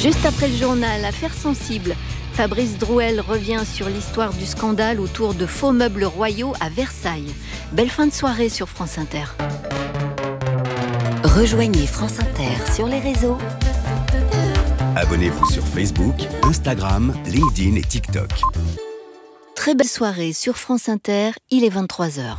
Juste après le journal, affaire sensible. Fabrice Drouel revient sur l'histoire du scandale autour de faux meubles royaux à Versailles. Belle fin de soirée sur France Inter. Rejoignez France Inter sur les réseaux. Abonnez-vous sur Facebook, Instagram, LinkedIn et TikTok. Très belle soirée sur France Inter, il est 23h.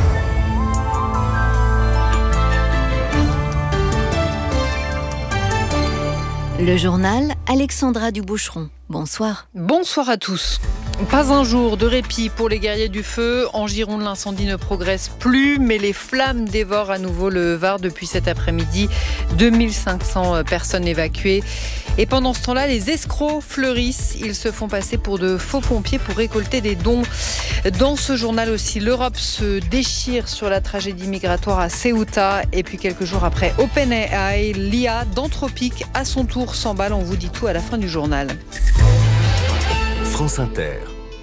Le journal, Alexandra Duboucheron. Bonsoir. Bonsoir à tous. Pas un jour de répit pour les guerriers du feu. En Gironde, l'incendie ne progresse plus, mais les flammes dévorent à nouveau le Var depuis cet après-midi. 2500 personnes évacuées. Et pendant ce temps-là, les escrocs fleurissent. Ils se font passer pour de faux pompiers pour récolter des dons. Dans ce journal aussi, l'Europe se déchire sur la tragédie migratoire à Ceuta. Et puis quelques jours après, OpenAI, l'IA d'Anthropic, à son tour s'emballe. On vous dit tout à la fin du journal. France Inter.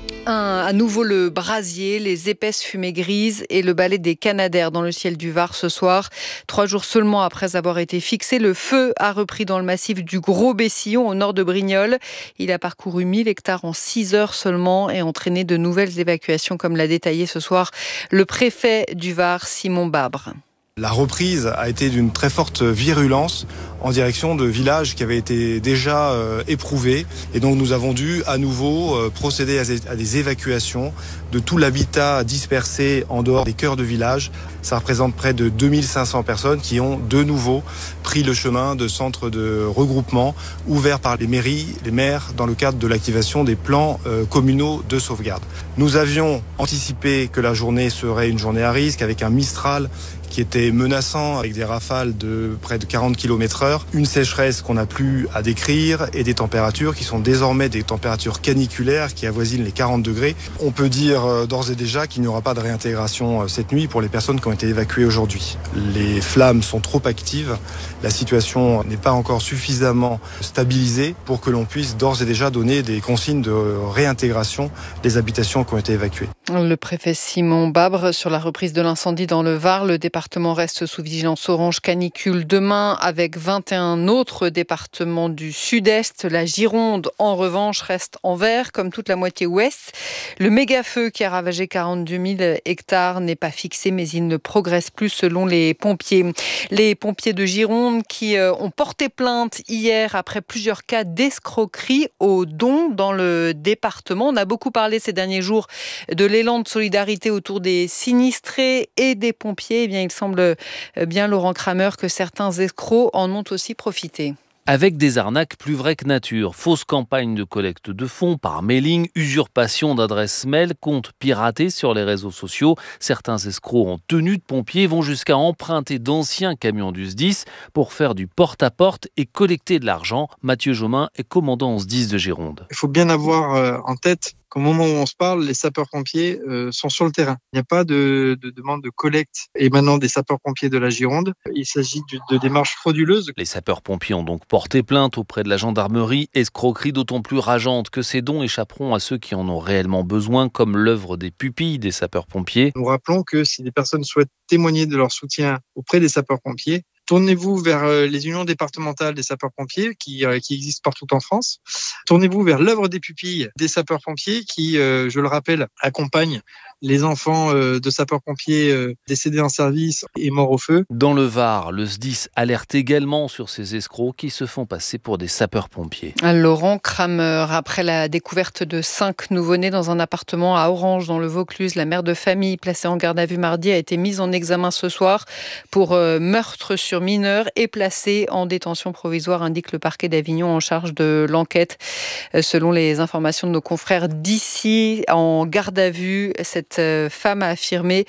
À nouveau le brasier, les épaisses fumées grises et le balai des Canadaires dans le ciel du Var ce soir. 3 jours seulement après avoir été fixé, le feu a repris dans le massif du Gros Bessillon au nord de Brignoles. Il a parcouru 1000 hectares en 6 heures seulement et entraîné de nouvelles évacuations, comme l'a détaillé ce soir le préfet du Var, Simon Babre. La reprise a été d'une très forte virulence en direction de villages qui avaient été déjà éprouvés. Et donc nous avons dû à nouveau procéder à des évacuations de tout l'habitat dispersé en dehors des cœurs de village. Ça représente près de 2500 personnes qui ont de nouveau pris le chemin de centres de regroupement ouverts par les mairies, les maires, dans le cadre de l'activation des plans communaux de sauvegarde. Nous avions anticipé que la journée serait une journée à risque avec un Mistral qui était menaçant avec des rafales de près de 40 km/h, une sécheresse qu'on n'a plus à décrire et des températures qui sont désormais des températures caniculaires qui avoisinent les 40 degrés. On peut dire d'ores et déjà qu'il n'y aura pas de réintégration cette nuit pour les personnes qui ont été évacuées aujourd'hui. Les flammes sont trop actives, la situation n'est pas encore suffisamment stabilisée pour que l'on puisse d'ores et déjà donner des consignes de réintégration des habitations qui ont été évacuées. Le préfet Simon Babre sur la reprise de l'incendie dans le Var. Le département reste sous vigilance orange canicule demain avec 21 autres départements du sud-est. La Gironde, en revanche, reste en vert comme toute la moitié ouest. Le méga-feu qui a ravagé 42 000 hectares n'est pas fixé, mais il ne progresse plus selon les pompiers. Les pompiers de Gironde qui ont porté plainte hier après plusieurs cas d'escroquerie aux dons dans le département. On a beaucoup parlé ces derniers jours de l'élan de solidarité autour des sinistrés et des pompiers. Eh bien, il semble bien, Laurent Kramer, que certains escrocs en ont aussi profité. Avec des arnaques plus vraies que nature, fausses campagnes de collecte de fonds par mailing, usurpation d'adresses mail, comptes piratés sur les réseaux sociaux. Certains escrocs en tenue de pompiers vont jusqu'à emprunter d'anciens camions du SDIS pour faire du porte-à-porte et collecter de l'argent. Mathieu Jomain est commandant en SDIS de Gironde. Il faut bien avoir en tête qu'au moment où on se parle, les sapeurs-pompiers sont sur le terrain. Il n'y a pas de demande de collecte émanant des sapeurs-pompiers de la Gironde. Il s'agit de démarches frauduleuses. Les sapeurs-pompiers ont donc porté plainte auprès de la gendarmerie. Escroquerie d'autant plus rageante que ces dons échapperont à ceux qui en ont réellement besoin, comme l'œuvre des pupilles des sapeurs-pompiers. Nous rappelons que si des personnes souhaitent témoigner de leur soutien auprès des sapeurs-pompiers, tournez-vous vers les unions départementales des sapeurs-pompiers qui existent partout en France. Tournez-vous vers l'œuvre des pupilles des sapeurs-pompiers qui, je le rappelle, accompagnent les enfants de sapeurs-pompiers décédés en service et morts au feu. Dans le Var, le SDIS alerte également sur ces escrocs qui se font passer pour des sapeurs-pompiers. Laurent Kramer, après la découverte de 5 nouveau-nés dans un appartement à Orange, dans le Vaucluse, la mère de famille placée en garde à vue mardi a été mise en examen ce soir pour meurtre sur mineur et placée en détention provisoire, indique le parquet d'Avignon en charge de l'enquête. Selon les informations de nos confrères d'ici, en garde à vue, cette femme a affirmé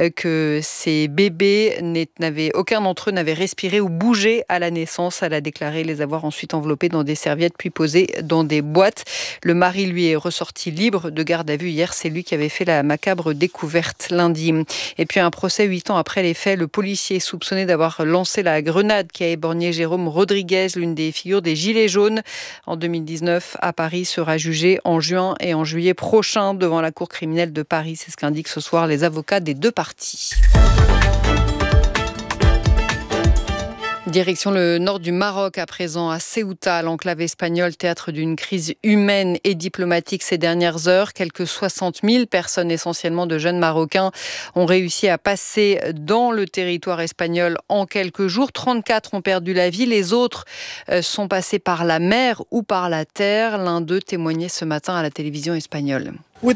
que ses bébés, aucun d'entre eux n'avait respiré ou bougé à la naissance. Elle a déclaré les avoir ensuite enveloppés dans des serviettes puis posés dans des boîtes. Le mari, lui, est ressorti libre de garde à vue hier. C'est lui qui avait fait la macabre découverte lundi. Et puis un procès 8 ans après les faits. Le policier est soupçonné d'avoir lancé la grenade qui a éborgné Jérôme Rodriguez, l'une des figures des Gilets jaunes. En 2019, à Paris, sera jugé en juin et en juillet prochain devant la Cour criminelle de Paris. C'est ce qu'indiquent ce soir les avocats des deux parties. Direction le nord du Maroc à présent, à Ceuta, l'enclave espagnole, théâtre d'une crise humaine et diplomatique ces dernières heures. Quelques 60 000 personnes, essentiellement de jeunes Marocains, ont réussi à passer dans le territoire espagnol en quelques jours. 34 ont perdu la vie, les autres sont passés par la mer ou par la terre. L'un d'eux témoignait ce matin à la télévision espagnole. On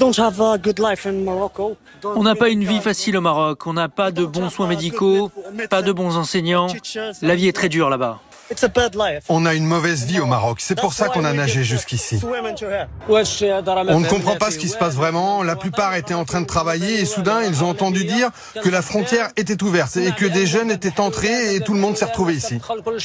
n'a pas une vie facile au Maroc, on n'a pas de bons soins médicaux, pas de bons enseignants. La vie est très dure là-bas. On a une mauvaise vie au Maroc, c'est pour ça qu'on a nagé jusqu'ici. On ne comprend pas ce qui se passe vraiment, la plupart étaient en train de travailler et soudain ils ont entendu dire que la frontière était ouverte et que des jeunes étaient entrés et tout le monde s'est retrouvé ici.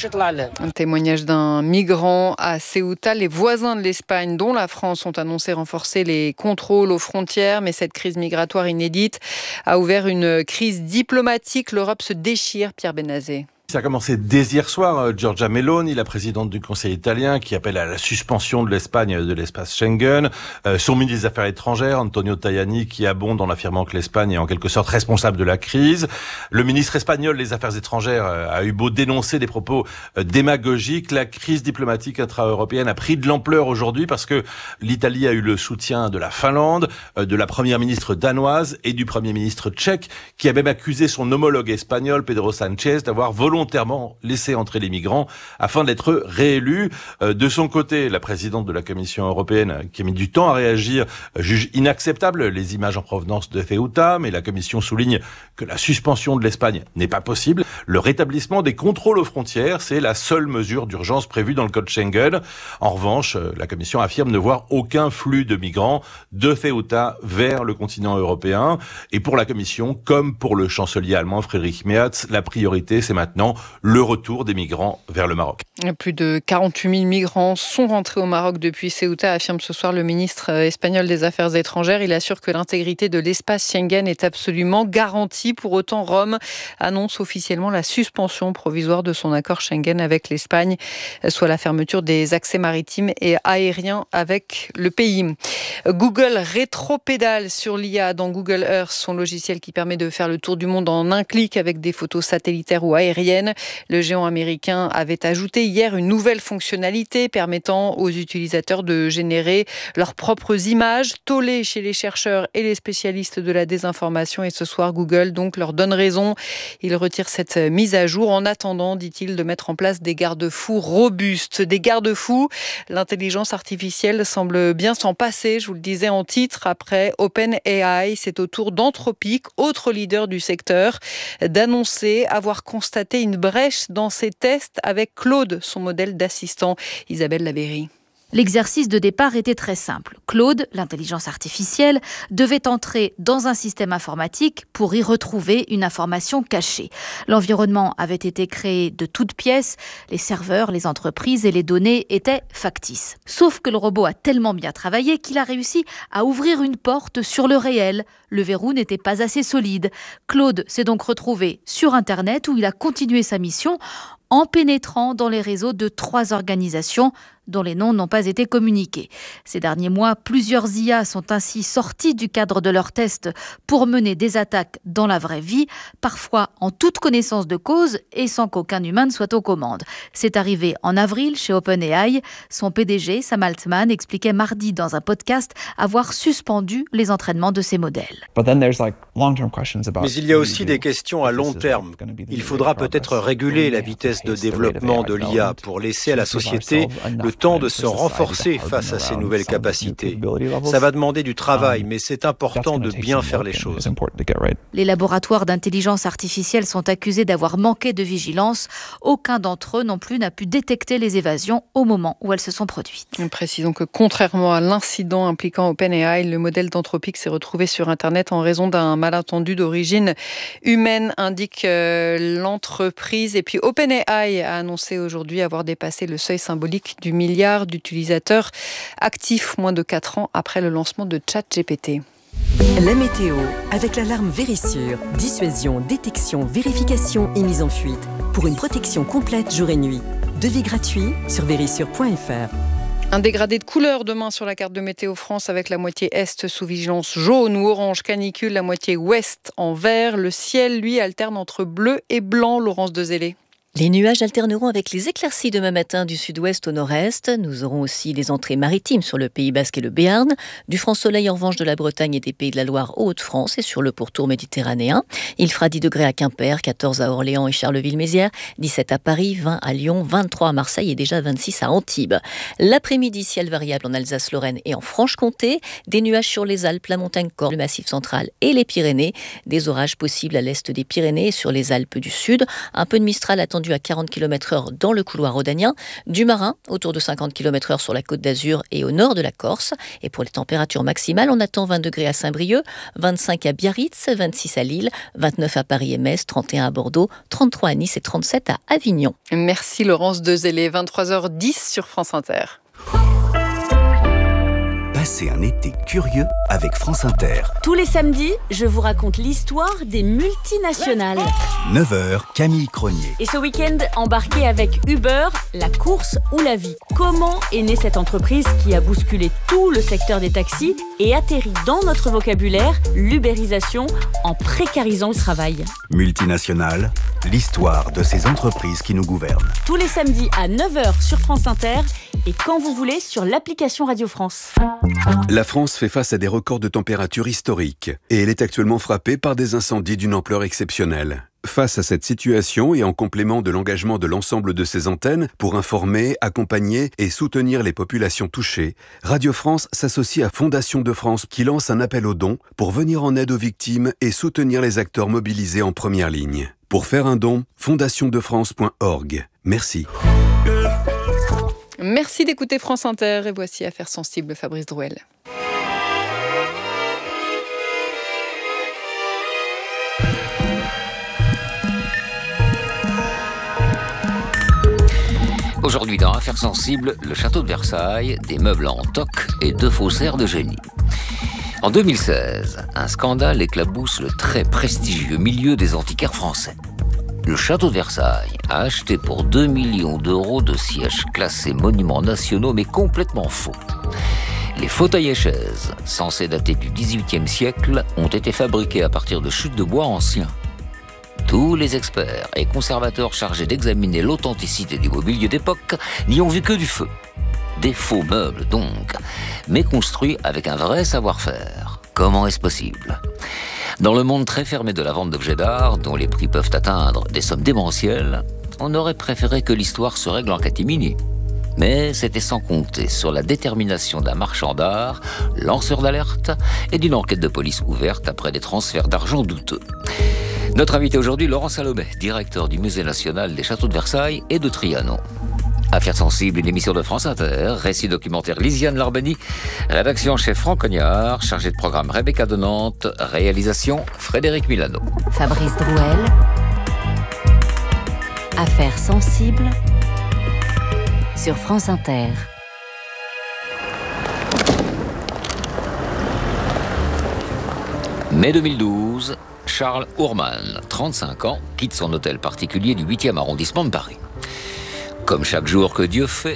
Un témoignage d'un migrant à Ceuta. Les voisins de l'Espagne, dont la France, ont annoncé renforcer les contrôles aux frontières, mais cette crise migratoire inédite a ouvert une crise diplomatique. L'Europe se déchire, Pierre Benazé. Ça a commencé dès hier soir. Giorgia Meloni, la présidente du Conseil italien, qui appelle à la suspension de l'Espagne de l'espace Schengen. Son ministre des Affaires étrangères, Antonio Tajani, qui abonde en affirmant que l'Espagne est en quelque sorte responsable de la crise. Le ministre espagnol des Affaires étrangères a eu beau dénoncer des propos démagogiques. La crise diplomatique intra-européenne a pris de l'ampleur aujourd'hui parce que l'Italie a eu le soutien de la Finlande, de la première ministre danoise et du premier ministre tchèque, qui a même accusé son homologue espagnol, Pedro Sánchez, d'avoir volontairement laisser entrer les migrants afin d'être réélus. De son côté, la présidente de la Commission européenne, qui a mis du temps à réagir, juge inacceptable les images en provenance de Ceuta, mais la Commission souligne que la suspension de l'Espagne n'est pas possible. Le rétablissement des contrôles aux frontières, c'est la seule mesure d'urgence prévue dans le code Schengen. En revanche, la Commission affirme ne voir aucun flux de migrants de Ceuta vers le continent européen. Et pour la Commission, comme pour le chancelier allemand Friedrich Merz, la priorité, c'est maintenant le retour des migrants vers le Maroc. Plus de 48 000 migrants sont rentrés au Maroc depuis Ceuta, affirme ce soir le ministre espagnol des Affaires étrangères. Il assure que l'intégrité de l'espace Schengen est absolument garantie. Pour autant, Rome annonce officiellement la suspension provisoire de son accord Schengen avec l'Espagne, soit la fermeture des accès maritimes et aériens avec le pays. Google rétropédale sur l'IA dans Google Earth, son logiciel qui permet de faire le tour du monde en un clic avec des photos satellitaires ou aériennes. Le géant américain avait ajouté hier une nouvelle fonctionnalité permettant aux utilisateurs de générer leurs propres images. Tollé chez les chercheurs et les spécialistes de la désinformation, et ce soir Google donc leur donne raison. Il retire cette mise à jour en attendant, dit-il, de mettre en place des garde-fous robustes. Des garde-fous, l'intelligence artificielle semble bien s'en passer, je vous le disais en titre. Après OpenAI, c'est au tour d'Anthropic, autre leader du secteur, d'annoncer avoir constaté une brèche dans ses tests avec Claude, son modèle d'assistant. Isabelle Lavéry. L'exercice de départ était très simple. Claude, l'intelligence artificielle, devait entrer dans un système informatique pour y retrouver une information cachée. L'environnement avait été créé de toutes pièces, les serveurs, les entreprises et les données étaient factices. Sauf que le robot a tellement bien travaillé qu'il a réussi à ouvrir une porte sur le réel. Le verrou n'était pas assez solide. Claude s'est donc retrouvé sur Internet où il a continué sa mission en pénétrant dans les réseaux de 3 organisations dont les noms n'ont pas été communiqués. Ces derniers mois, plusieurs IA sont ainsi sortis du cadre de leurs tests pour mener des attaques dans la vraie vie, parfois en toute connaissance de cause et sans qu'aucun humain ne soit aux commandes. C'est arrivé en avril chez OpenAI. Son PDG, Sam Altman, expliquait mardi dans un podcast avoir suspendu les entraînements de ces modèles. Mais il y a aussi des questions à long terme. Il faudra peut-être réguler la vitesse de développement de l'IA pour laisser à la société le temps de se renforcer face à ces nouvelles capacités. Ça va demander du travail, mais c'est important de bien faire les choses. Les laboratoires d'intelligence artificielle sont accusés d'avoir manqué de vigilance. Aucun d'entre eux non plus n'a pu détecter les évasions au moment où elles se sont produites. Précisons que contrairement à l'incident impliquant OpenAI, le modèle d'Anthropic s'est retrouvé sur Internet en raison d'un malentendu d'origine humaine, indique l'entreprise. Et puis OpenAI a annoncé aujourd'hui avoir dépassé le seuil symbolique du milliard d'utilisateurs actifs, moins de 4 ans après le lancement de ChatGPT. La météo, avec l'alarme Vérissure. Dissuasion, détection, vérification et mise en fuite. Pour une protection complète jour et nuit. Devis gratuit sur vérissure.fr. Un dégradé de couleur demain sur la carte de Météo France avec la moitié est sous vigilance jaune ou orange canicule, la moitié ouest en vert. Le ciel, lui, alterne entre bleu et blanc, Laurence Dezellé. Les nuages alterneront avec les éclaircies demain matin du sud-ouest au nord-est. Nous aurons aussi les entrées maritimes sur le Pays Basque et le Béarn. Du franc soleil en revanche de la Bretagne et des Pays de la Loire aux Hauts-de-France et sur le pourtour méditerranéen. Il fera 10 degrés à Quimper, 14 à Orléans et Charleville-Mézières, 17 à Paris, 20 à Lyon, 23 à Marseille et déjà 26 à Antibes. L'après-midi, ciel variable en Alsace-Lorraine et en Franche-Comté. Des nuages sur les Alpes, la montagne Corse, le Massif central et les Pyrénées. Des orages possibles à l'est des Pyrénées et sur les Alpes du Sud. Un peu de Mistral attendu à 40 km/h dans le couloir rhodanien, du marin autour de 50 km/h sur la Côte d'Azur et au nord de la Corse. Et pour les températures maximales, on attend 20 degrés à Saint-Brieuc, 25 à Biarritz, 26 à Lille, 29 à Paris et Metz, 31 à Bordeaux, 33 à Nice et 37 à Avignon. Merci Laurence Dezellé, 23h10 sur France Inter. Passez un été curieux avec France Inter. Tous les samedis, je vous raconte l'histoire des multinationales. 9h, Camille Cronier. Et ce week-end, embarqué avec Uber, la course ou la vie. Comment est née cette entreprise qui a bousculé tout le secteur des taxis et atterrit dans notre vocabulaire l'ubérisation en précarisant le travail. Multinationales, l'histoire de ces entreprises qui nous gouvernent. Tous les samedis à 9h sur France Inter et quand vous voulez sur l'application Radio France. La France fait face à des records de température historiques et elle est actuellement frappée par des incendies d'une ampleur exceptionnelle. Face à cette situation et en complément de l'engagement de l'ensemble de ses antennes pour informer, accompagner et soutenir les populations touchées, Radio France s'associe à Fondation de France qui lance un appel aux dons pour venir en aide aux victimes et soutenir les acteurs mobilisés en première ligne. Pour faire un don, fondationdefrance.org. Merci. Merci d'écouter France Inter et voici Affaires sensibles, Fabrice Drouel. Aujourd'hui dans Affaires sensibles, le château de Versailles, des meubles en toc et 2 faussaires de génie. En 2016, un scandale éclabousse le très prestigieux milieu des antiquaires français. Le château de Versailles a acheté pour 2 millions d'euros de sièges classés monuments nationaux mais complètement faux. Les fauteuils et chaises, censés dater du XVIIIe siècle, ont été fabriqués à partir de chutes de bois anciens. Tous les experts et conservateurs chargés d'examiner l'authenticité du mobilier d'époque n'y ont vu que du feu. Des faux meubles donc, mais construits avec un vrai savoir-faire. Comment est-ce possible ? Dans le monde très fermé de la vente d'objets d'art, dont les prix peuvent atteindre des sommes démentielles, on aurait préféré que l'histoire se règle en catimini. Mais c'était sans compter sur la détermination d'un marchand d'art, lanceur d'alerte, et d'une enquête de police ouverte après des transferts d'argent douteux. Notre invité aujourd'hui, Laurent Salomé, directeur du Musée national des châteaux de Versailles et de Trianon. Affaires sensibles, une émission de France Inter, récit documentaire Lisiane Larbani, rédaction chef Franck Cognard, chargé de programme Rebecca de Nantes, réalisation Frédéric Milano. Fabrice Drouel, Affaires sensibles sur France Inter. Mai 2012, Charles Ourman, 35 ans, quitte son hôtel particulier du 8e arrondissement de Paris. Comme chaque jour que Dieu fait,